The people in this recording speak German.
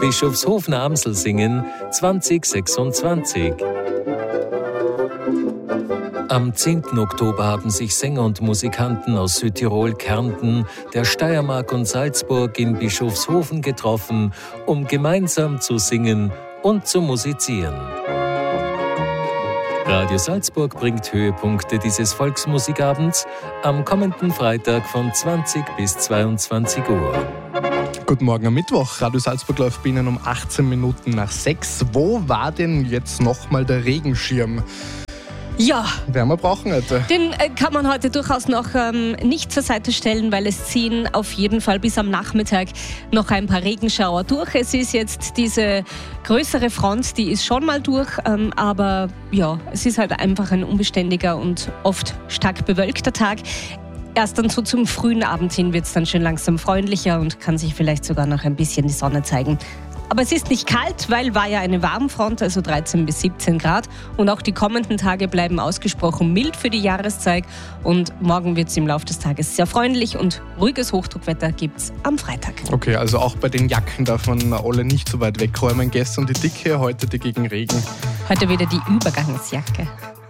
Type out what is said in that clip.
Bischofshofen Amselsingen 2026. Am 10. Oktober haben sich Sänger und Musikanten aus Südtirol, Kärnten, der Steiermark und Salzburg in Bischofshofen getroffen, um gemeinsam zu singen und zu musizieren. Radio Salzburg bringt Höhepunkte dieses Volksmusikabends am kommenden Freitag von 20 bis 22 Uhr. Guten Morgen am Mittwoch. Radio Salzburg läuft bei Ihnen um 18 Minuten nach 6. Wo war denn jetzt nochmal der Regenschirm? Ja, Werden wir brauchen heute. den kann man heute durchaus noch nicht zur Seite stellen, weil es ziehen auf jeden Fall bis am Nachmittag noch ein paar Regenschauer durch. Es ist jetzt diese größere Front, die ist schon mal durch, aber ja, es ist halt einfach ein unbeständiger und oft stark bewölkter Tag. Erst dann so zum frühen Abend hin wird es dann schön langsam freundlicher und kann sich vielleicht sogar noch ein bisschen die Sonne zeigen. Aber es ist nicht kalt, weil war ja eine Warmfront, also 13 bis 17 Grad. Und auch die kommenden Tage bleiben ausgesprochen mild für die Jahreszeit. Und morgen wird es im Laufe des Tages sehr freundlich und ruhiges Hochdruckwetter gibt es am Freitag. Okay, also auch bei den Jacken darf man alle nicht so weit wegräumen. Gestern die dicke, heute die gegen Regen. Heute wieder die Übergangsjacke.